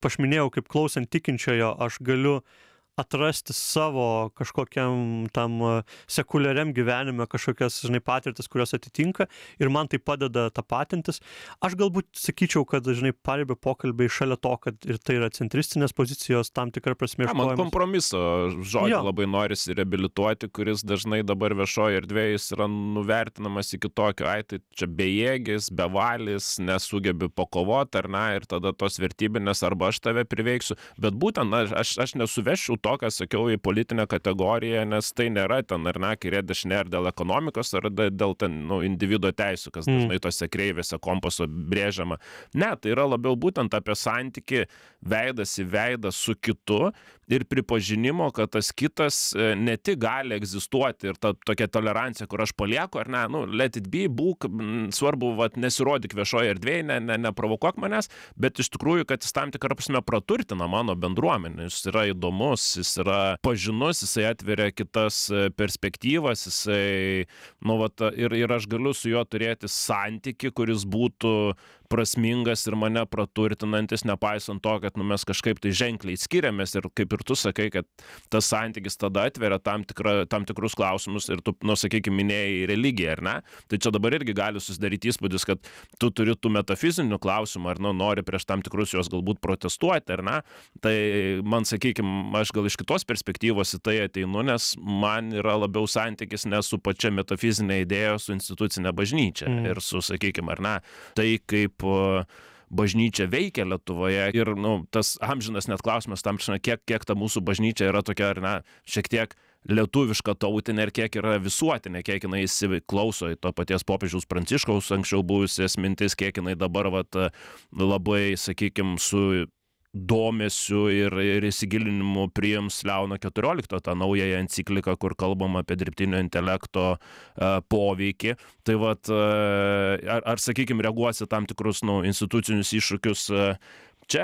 aš minėjau, kaip klausant tikinčiojo, aš galiu atrasti savo kažkokiam tam sekuliariam gyvenime kažkokias, žinai, patirtis, kurios atitinka ir man tai padeda tapatintis. Aš galbūt sakyčiau, kad, žinai, paribio pokalbiai šalia to, kad ir tai yra centristinės pozicijos, tam tikra prasme Man ieškojimas. kompromiso žodį Jo. labai norisi reabilituoti, kuris dažnai dabar viešoje erdvėje jis yra nuvertinamas iki tokio, ai, tai čia bejėgis, bevalis, nesugebi pakovoti, ar ne, ir tada tos vertybinės, arba aš tave priveiksiu. Bet būtent, na, aš nesuveščiau to, ką sakiau, į politinę kategoriją, nes tai nėra ten, ar ne, kairė dešinė, ar dėl ekonomikos, ar dėl ten, nu, individo teisų, kas dažnai tose kreivėse kompaso brėžiama. Ne, tai yra labiau būtent apie santykį veidas į veidą su kitu ir pripažinimo, kad tas kitas ne tik gali egzistuoti ir ta tokia tolerancija, kur aš palieku, ar ne, nu, let it be, būk, svarbu, vat, nesirodyk viešoje erdvėje, neprovokuok manęs, bet iš tikrųjų, kad jis tam tikrą prasme praturtina mano bendruomenę, jis yra įdomus, jis yra pažinus, jisai atveria kitas perspektyvas, jisai, nu, vat, ir aš galiu su juo turėti santykį, kuris būtų prasmingas ir mane praturtinantis, nepaisant to, kad, nu, mes kažkaip tai ženkliai skiriamės ir kaip ir tu sakai, kad tas santykis tada atveria tam tikrus klausimus ir tu, nu, sakykime, minėjai religiją, ar ne? Tai čia dabar irgi gali susidaryti įspūdis, kad tu turi tų metafizinių klausimų, ar, nu, nori prieš tam tikrus juos galbūt protestuoti, ar ne? Tai man, sakykime, aš gal iš kitos perspektyvos į tai ateinu, nes man yra labiau santykis ne su pačia metafizinė idėja, su institucinė bažnyčia ir su, sakykime, ar ne? Tai kaip bažnyčia veikia Lietuvoje ir, nu, tas amžinas net klausimas tam, kiek ta mūsų bažnyčia yra tokia, ar ne, šiek tiek lietuviška tautinė ir kiek yra visuotinė, kiek jinai įsiklauso į to paties popiežiaus Pranciškaus anksčiau buvusias mintis, kiek jinai dabar vat, labai, sakykime, su domesiu ir įsigilinimu priims Leono XIV, tą naująją encikliką, kur kalbam apie dirbtinio intelekto poveikį. Tai vat, ar sakykime, reaguosi tam tikrus, nu, institucinius iššūkius čia,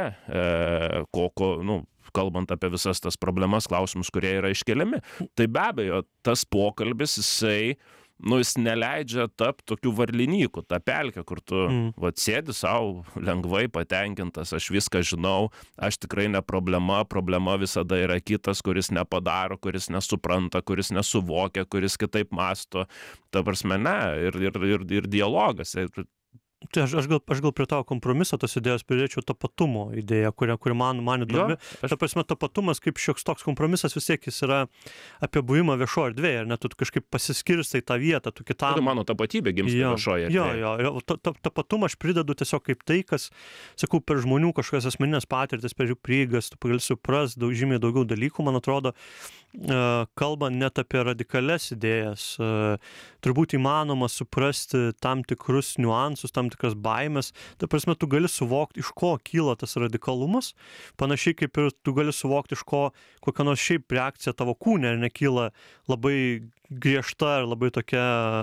nu, kalbant apie visas tas problemas, klausimus, kurie yra iškeliami. Tai be abejo, tas pokalbis, jisai, nu, jis neleidžia tapti tokių varlinykų, tą pelkę, kur tu vat, sėdi savo lengvai patenkintas, aš viską žinau, aš tikrai ne problema, problema visada yra kitas, kuris nepadaro, kuris nesupranta, kuris nesuvokia, kuris kitaip mąsto. Ta prasme, ne, ir dialogas. Tai aš gal prie tavo kompromiso tos idėjos pridėčiau tapatumo idėją, kuri man įdomi. Ta prasme, tapatumas kaip šioks toks kompromisas vis tiek jis yra apie buvimą viešoje erdvėje, ar ne, tu kažkaip pasiskirstai tą vietą, tu kitam. Tai mano tapatybė gimsta viešoje erdvėje. Jo, tapatumą aš pridedu tiesiog kaip tai, kas, sakau, per žmonių kažkokias asmeninės patirtis, per jų prieigas, tu gali suprast žymiai daugiau dalykų, man atrodo, kalbant net apie radikalias idėjas, turbūt įmanoma suprasti tam tikrus niuansus, tam tikras baimės, ta prasme, tu gali suvokti, iš ko kyla tas radikalumas, panašiai kaip ir tu gali suvokti, iš ko kokia nors šiaip reakcija tavo kūne nekyla labai griežta ir labai tokia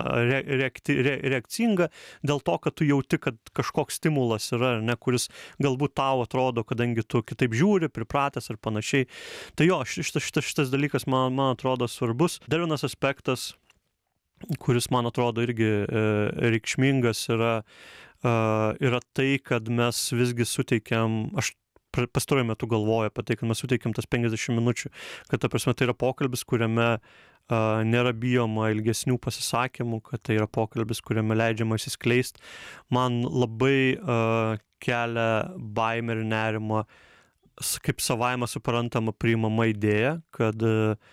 reakcinga, dėl to, kad tu jauti, kad kažkoks stimulas yra, ne, kuris galbūt tau atrodo, kadangi tu kitaip žiūri, pripratęs ir panašiai. Tai jo, šitas dalykas man atrodo svarbus. Dar vienas aspektas, kuris man atrodo irgi reikšmingas yra tai, kad mes visgi suteikiam, aš pastaruoju metu galvoju apie tai, kad mes suteikiam tas 50 minučių, kad ta prasme tai yra pokalbis, kuriame nėra bijoma ilgesnių pasisakymų, kad tai yra pokalbis, kuriame leidžiama išsiskleisti. Man labai kelia baimę ir nerimą, kaip savaime suprantama priimama idėja, kad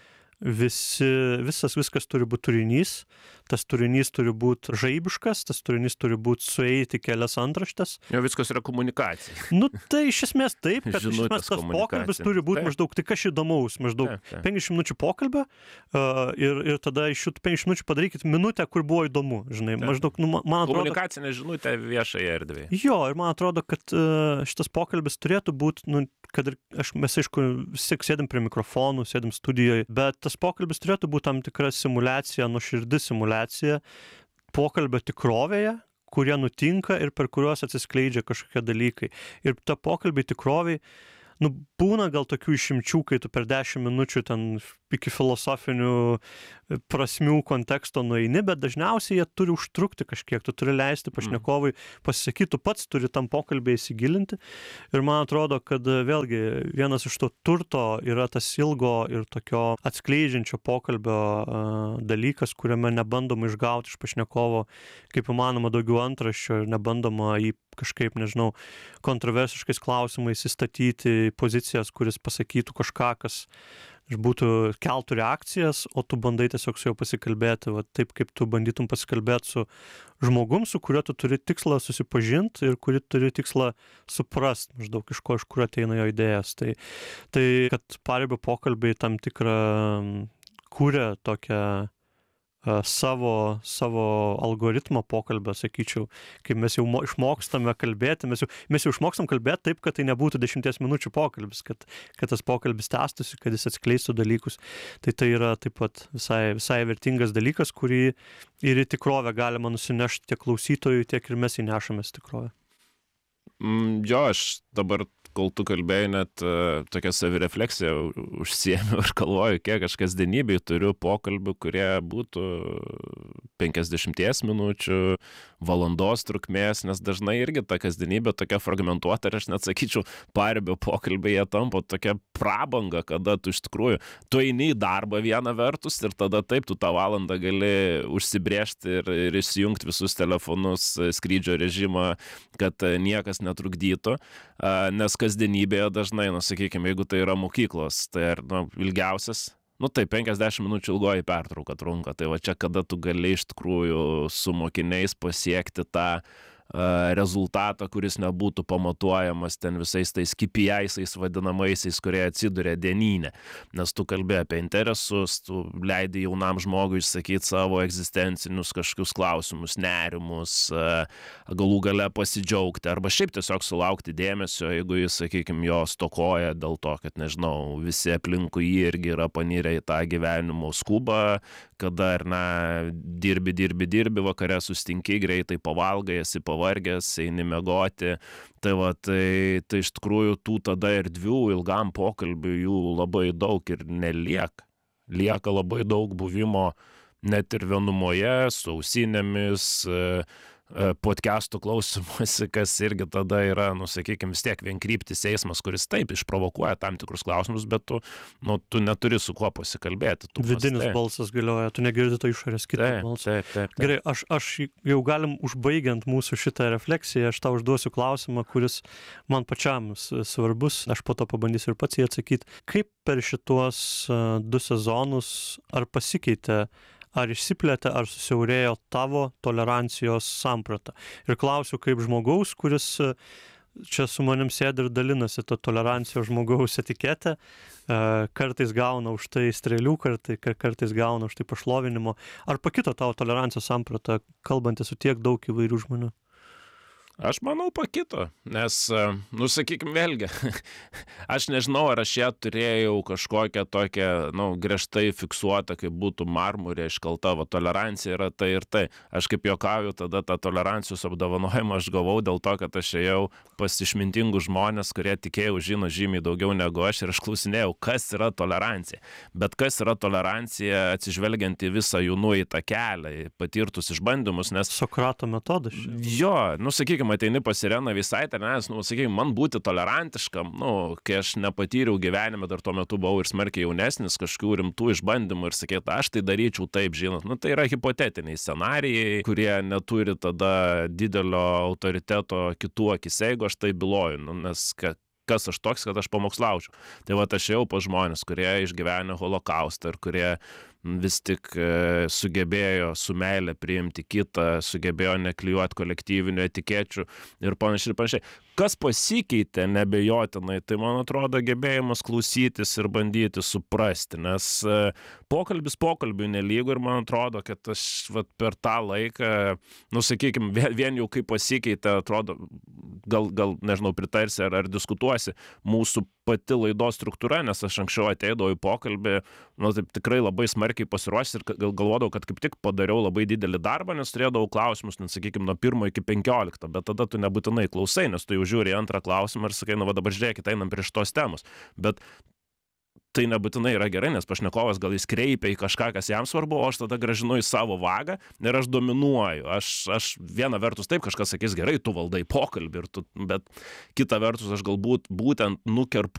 viskas turi būti turinys, tas turinys turi būti žaibiškas, tas turinys turi būti sueiti kelias antraštės. Jo, viskas yra komunikacija. Nu, tai iš esmės taip, kad iš esmės tas pokalbis turi būti maždaug, tai kas įdomaus, maždaug 50 minučių pokalbio ir tada iš šių 50 minučių padarykit minutę, kur buvo įdomu, žinai, maždaug, nu, man atrodo... Komunikacinė žinutė viešoje erdvėje. Jo, ir man atrodo, kad šitas pokalbis turėtų būti, nu, kad ir mes, aišku, vis tiek sėdim prie mikrofonų, sėdim studijoje, bet tas pokalbis turėtų būti tam tikra simulacija, nuoširdi simulacija pokalbio tikrovėje, kurie nutinka ir per kuriuos atsiskleidžia kažkokie dalykai. Ir ta pokalbiai tikroviai, nu, būna gal tokių išimčių, kai tu per 10 minučių ten iki filosofinių prasmių konteksto nueini, bet dažniausiai jie turi užtrukti kažkiek, tu turi leisti pašnekovui pasisakyti, tu pats turi tam pokalbį įsigilinti. Ir man atrodo, kad vėlgi vienas iš to turto yra tas ilgo ir tokio atskleidžiančio pokalbio dalykas, kuriame nebandoma išgauti iš pašnekovo kaip įmanoma daugiau antraščio ir nebandoma jį kažkaip, nežinau, kontroversiškais klausimais įstatyti į pozicijas, kuris pasakytų kažką, kas būtų keltų reakcijas, o tu bandai tiesiog su juo pasikalbėti, va, taip kaip tu bandytum pasikalbėti su žmogum, su kuriuo tu turi tikslą susipažinti ir kuri turi tikslą suprast maždaug iš kur ateina jo idėjas. Tai kad paribio pokalbiai tam tikrą kūrė tokią savo algoritmą pokalbio, sakyčiau, kai mes jau išmokstame kalbėti, mes jau išmokstam kalbėti taip, kad tai nebūtų 10 minučių pokalbis, kad tas pokalbis tęstųsi, kad jis atskleistų dalykus. Tai yra taip pat visai vertingas dalykas, kurį ir į tikrovę galima nusinešti tiek klausytojui, tiek ir mes įnešamės tikrovę. Jo, aš dabar, kol tu kalbėjai, net tokia savirefleksija užsiėmiau ir galvoju, kiek aš kasdienybėj turiu pokalbių, kurie būtų 50 minučių, valandos trukmės, nes dažnai irgi ta kasdienybė tokia fragmentuota ir aš net sakyčiau, paribio pokalbiai jie tampa tokia prabanga, kada tu iš tikrųjų, tu eini į darbą vieną vertus ir tada taip, tu tą valandą gali užsibrėžti ir įsijungti visus telefonus, skrydžio režimą, kad niekas netrukdytų, nes kasdienybėje dažnai, sakykime, jeigu tai yra mokyklos, tai ir ilgiausias, tai 50 minučių ilgoji pertrauka trunka, tai va čia kada tu gali iš tikrųjų su mokiniais pasiekti tą rezultatą, kuris nebūtų pamatuojamas ten visais tais KPI-ais vadinamaisiais, kurie atsiduria dienynė. Nes tu kalbė apie interesus, tu leidi jaunam žmogui išsakyti savo egzistencinius kažkokius klausimus, nerimus, galų gale pasidžiaugti, arba šiaip tiesiog sulaukti dėmesio, jeigu jis, sakykime, jo stokoja dėl to, kad, nežinau, visi aplinkui jį irgi yra panirę į tą gyvenimo skubą, kada, dirbi, vakare sustinki, greitai pavalgai, esi pavargęs, eini miegoti. Tai iš tikrųjų tų tada erdvių ilgam pokalbiui jų labai daug ir nelieka. Lieka labai daug buvimo net ir vienumoje, su ausinėmis, podcastų klausymuose, kas irgi tada yra, sakykime, vis tiek vienkryptis eismas, kuris taip išprovokuoja tam tikrus klausimus, bet tu neturi su kuo pasikalbėti. Vidinis balsas galioja, tu negirdi to išorės kito balso. Taip. Gerai, aš jau galim užbaigiant mūsų šitą refleksiją, aš tau užduosiu klausimą, kuris man pačiam svarbus, aš po to pabandysiu ir pats jį atsakyti. Kaip per šituos 2 sezonus ar pasikeitė, ar išsiplėtė, ar susiaurėjo tavo tolerancijos samprata? Ir klausiu kaip žmogaus, kuris čia su manim sėdi ir dalinasi tą tolerancijos žmogaus etiketę, kartais gauna už tai strėlių, kartais gauna už tai pašlovinimo. Ar pakito tavo tolerancijos samprata, kalbantis su tiek daug įvairių žmonių? Aš manau pakito, nes, sakykime, vėlgi, aš nežinau, ar aš ją turėjau kažkokią tokią, griežtai fiksuotą, kaip būtų marmurė iškalta, tolerancija yra tai ir tai. Aš kaip juokauju, tada tą tolerancijos apdovanojimą aš gavau dėl to, kad aš ėjau pas išmintingus žmonės, kurie tikėjau žino žymiai daugiau negu aš ir aš klausinėjau, kas yra tolerancija. Bet kas yra tolerancija atsižvelgiant į visą jų nueitą kelią, patirtus išbandymus, nes... Sokrato metodas. Jo, sakykime, ateini pas Ireną visai, nes, sakykime, man būti tolerantiškam, kai aš nepatyriau gyvenime, dar tuo metu buvau ir smarkiai jaunesnis, kažkokių rimtų išbandymų ir sakėt, aš tai daryčiau taip, žinot, tai yra hipotetiniai scenarijai, kurie neturi tada didelio autoriteto kitų akise, jeigu aš tai byloju, nes kas aš toks, kad aš pamokslaučiau. Tai aš ėjau pas žmonės, kurie išgyvenę holokaustą ir kurie vis tik sugebėjo su meile priimti kitą, sugebėjo neklijuoti kolektyvinių etikečių ir panašiai. Kas pasikeitė nebejotinai, tai man atrodo gebėjimas klausytis ir bandyti suprasti, nes pokalbis pokalbiui nelygu ir man atrodo, kad aš per tą laiką, sakykime, vien jau kaip pasikeitė, atrodo, gal nežinau, pritarsi ar diskutuosi, mūsų pati laidos struktūra, nes aš anksčiau ateidavau į pokalbį, nu, taip tikrai labai smarkiai pasiruošęs ir galvodavau, kad kaip tik padariau labai didelį darbą, nes turėdavau klausimus, net, sakykime, nuo 1 iki 15, bet tada tu nebūtinai klausai, nes tu jau žiūri antrą klausimą ir sakai, nu, va dabar žiūrėkit, einam prie šitos temos. Bet tai nebūtinai yra gerai, nes pašnekovas gal jis kreipia į kažką, kas jam svarbu, o aš tada grąžinu į savo vagą ir aš dominuoju. Aš viena vertus taip kažkas sakys, gerai, tu valdai pokalbį, bet kita vertus aš galbūt būtent nukerpu